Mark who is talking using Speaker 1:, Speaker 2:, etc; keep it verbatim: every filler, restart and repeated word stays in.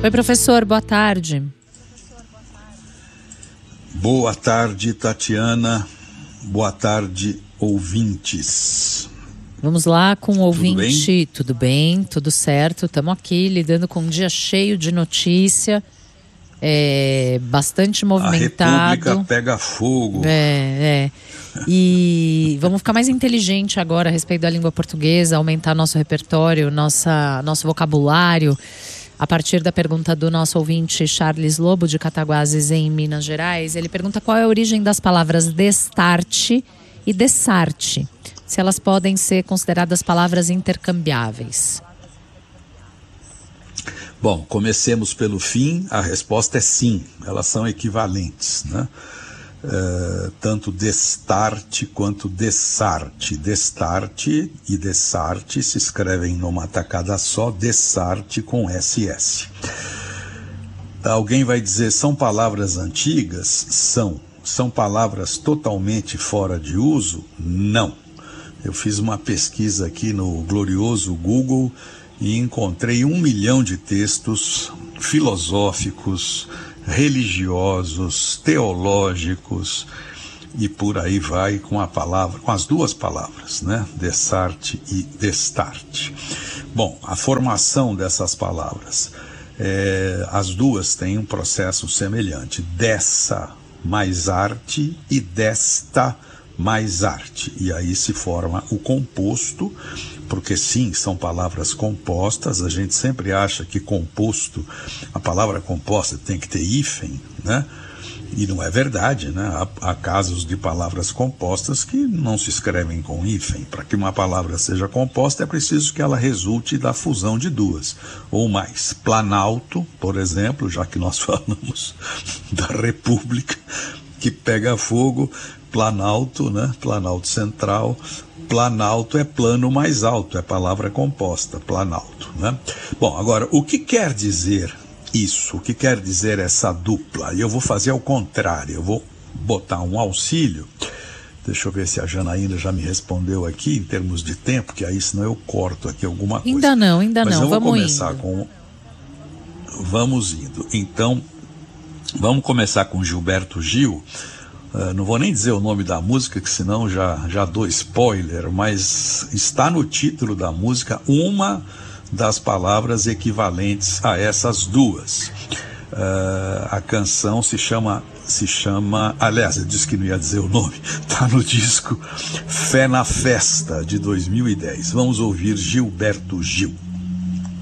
Speaker 1: Oi, professor, boa tarde.
Speaker 2: Boa tarde, Tatiana. Boa tarde, ouvintes.
Speaker 1: Vamos lá com o ouvinte.
Speaker 2: Tudo bem?
Speaker 1: Tudo bem, tudo certo. Estamos aqui lidando com um dia cheio de notícia, é, bastante movimentado.
Speaker 2: A República pega fogo.
Speaker 1: É, é. E vamos ficar mais inteligente agora a respeito da língua portuguesa, aumentar nosso repertório, nossa, nosso vocabulário. A partir da pergunta do nosso ouvinte Charles Lobo, de Cataguases, em Minas Gerais, ele pergunta qual é a origem das palavras destarte e dessarte, se elas podem ser consideradas palavras intercambiáveis.
Speaker 2: Bom, comecemos pelo fim. A resposta é sim, elas são equivalentes, né? Uh, tanto destarte quanto dessarte. Destarte e dessarte se escrevem numa tacada só, dessarte com S S. Alguém vai dizer, são palavras antigas? São. São palavras totalmente fora de uso? Não. Eu fiz uma pesquisa aqui no glorioso Google e encontrei um milhão de textos filosóficos, religiosos, teológicos e por aí vai com a palavra, com as duas palavras, né? Dessarte e destarte. Bom, a formação dessas palavras, é, as duas têm um processo semelhante. Dessa mais arte e desta mais arte. E aí se forma o composto, porque sim, são palavras compostas. A gente sempre acha que composto, a palavra composta tem que ter hífen, né? E não é verdade, né? Há, há casos de palavras compostas que não se escrevem com hífen. Para que uma palavra seja composta é preciso que ela resulte da fusão de duas ou mais. Planalto, por exemplo, já que nós falamos da República que pega fogo, Planalto, né? Planalto Central. Planalto é plano mais alto, é palavra composta, Planalto, né? Bom, agora, o que quer dizer isso? O que quer dizer essa dupla? E eu vou fazer ao contrário, eu vou botar um auxílio. Deixa eu ver se a Janaína já me respondeu aqui em termos de tempo, que aí senão eu corto aqui alguma coisa.
Speaker 1: Ainda não, ainda
Speaker 2: Mas
Speaker 1: não,
Speaker 2: eu vou
Speaker 1: vamos
Speaker 2: começar
Speaker 1: indo.
Speaker 2: com... Vamos indo. Então, vamos começar com Gilberto Gil. Uh, não vou nem dizer o nome da música, que senão já, já dou spoiler, mas está no título da música uma das palavras equivalentes a essas duas. Uh, a canção se chama, se chama, aliás, eu disse que não ia dizer o nome, está no disco Fé na Festa, de dois mil e dez. Vamos ouvir Gilberto Gil.